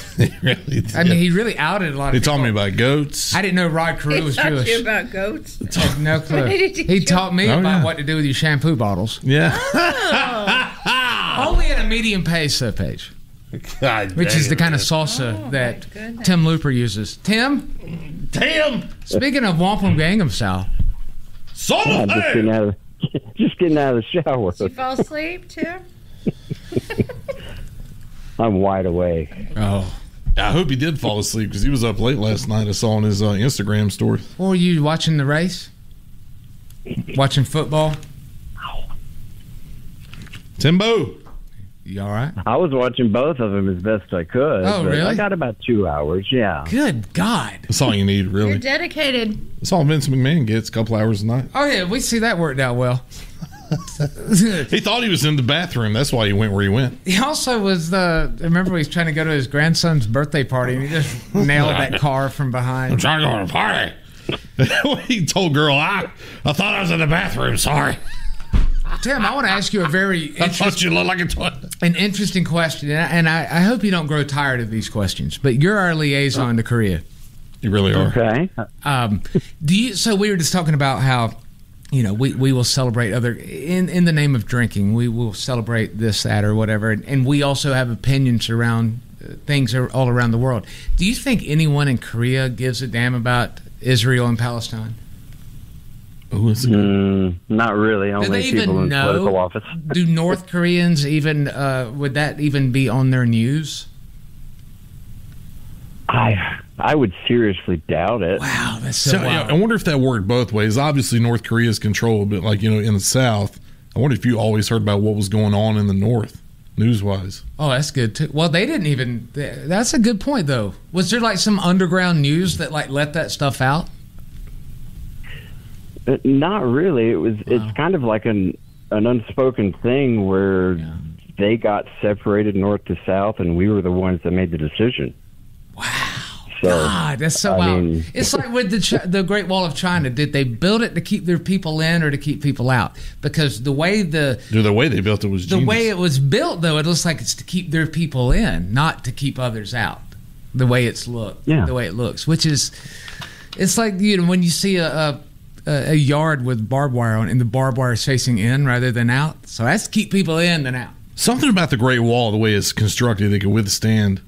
He really did. I mean, he really outed a lot of He people. taught me about goats. I didn't know Rod Carew was Taught Jewish. you about goats? I had no clue. He taught me about what to do with your shampoo bottles. Yeah. Only at a medium peso page. God Which is the kind of Oh, salsa that Tim Looper uses. Tim? Speaking of Wampum Gangnam Style. I'm just getting out of the shower. Did you fall asleep, Tim? I'm wide awake. Oh. I hope he did fall asleep because he was up late last night. I saw on his Instagram story. Or were you watching the race? Watching football? Timbo. You all right? I was watching both of them as best I could. Oh, but really? I got about 2 hours, yeah. Good God. That's all you need, really. You're dedicated. That's all Vince McMahon gets, a couple hours a night. Oh, yeah, we see that worked out well. He thought he was in the bathroom. That's why he went where he went. He also was remember he was trying to go to his grandson's birthday party and he just nailed that car from behind. I'm trying to go to a party. He told girl, I thought I was in the bathroom. Sorry. Tim, I want to ask you a very I thought you looked like a toilet. an interesting question, and I hope you don't grow tired of these questions, but you're our liaison to Korea. You really are. Okay. So we were just talking about how, we will celebrate other in the name of drinking. We will celebrate this, that, or whatever, and we also have opinions around things all around the world. Do you think anyone in Korea gives a damn about Israel and Palestine? Not really. Only they even people in know? political office. Do North Koreans even would that even be on their news? I would seriously doubt it. Wow, that's So, I wonder if that worked both ways. Obviously, North Korea's controlled, but in the South, I wonder if you always heard about what was going on in the North, news-wise. Oh, that's good too. Well, they didn't even. That's a good point, though. Was there like some underground news that let that stuff out? Not really. It's kind of like an unspoken thing where they got separated north to south, and we were the ones that made the decision. So, God, that's so wild. It's like with the Great Wall of China. Did they build it to keep their people in or to keep people out? Because the way they built it was genius. The way it was built, though, it looks like it's to keep their people in, not to keep others out. The way the way it looks, which is, it's like when you see a yard with barbed wire on it, and the barbed wire is facing in rather than out. So that's to keep people in than out. Something about the Great Wall, the way it's constructed, it can withstand,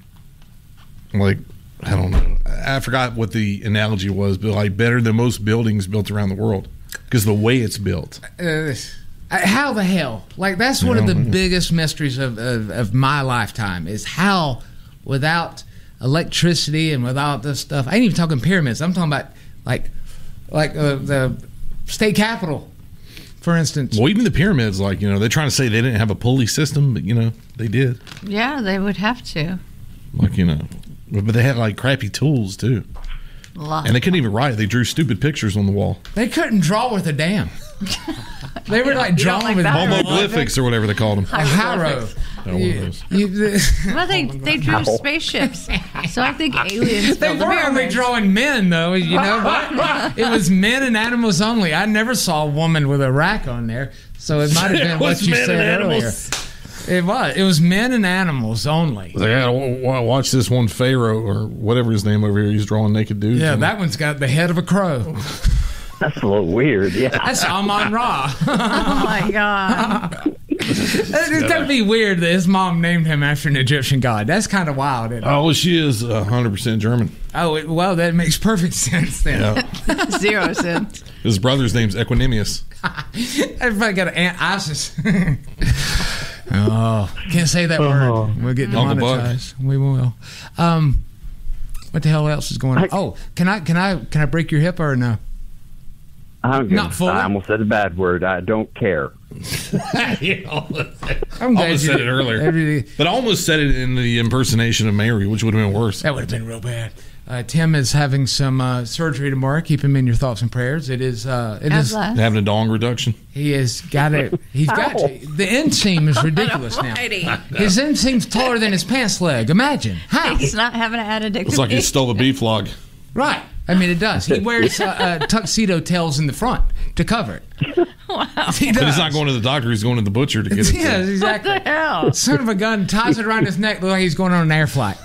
I don't know. I forgot what the analogy was, but better than most buildings built around the world because the way it's built. How the hell? That's one of the biggest mysteries of my lifetime is how, without electricity and without this stuff, I ain't even talking pyramids. I'm talking about the state capitol, for instance. Well, even the pyramids, they're trying to say they didn't have a pulley system, but they did. Yeah, they would have to. But they had crappy tools too, and they couldn't even write. They drew stupid pictures on the wall. They couldn't draw with a damn. They were drawing with homoglyphics or whatever they called them. A harrow. Well, they drew spaceships, so I think aliens. They were only drawing men, though. You know what? It was men and animals only. I never saw a woman with a rack on there, so it might have been what you said earlier. It was men and animals only. I gotta watch this one Pharaoh or whatever his name over here. He's drawing naked dudes. Yeah, that one's got the head of a crow. That's a little weird. Yeah, that's Amon-Ra. Oh my God. It's gonna be weird that his mom named him after an Egyptian god. That's kind of wild. Oh, she is 100% German. Oh, well, that makes perfect sense then. Yeah. 0 sense. His brother's name's Equanimous. Everybody got an Aunt Isis. Oh, can't say that word. We'll get demonetized. We will. What the hell else is going on? Oh, can I break your hip or no? Not fully. I almost said a bad word. I don't care. I almost said it earlier, but I almost said it in the impersonation of Mary, which would have been worse. That would have been real bad. Tim is having some surgery tomorrow. Keep him in your thoughts and prayers. It is having a dong reduction. He has got it. He's got the inseam is ridiculous now. His inseam's taller than his pants leg. Imagine how he's not having an addict. It's like he stole a beef log. Right. I mean, it does. He wears tuxedo tails in the front to cover it. Wow. But he's not going to the doctor. He's going to the butcher to get it. Yeah, exactly. What the hell? Son of a gun ties it around his neck, look like he's going on an air flight.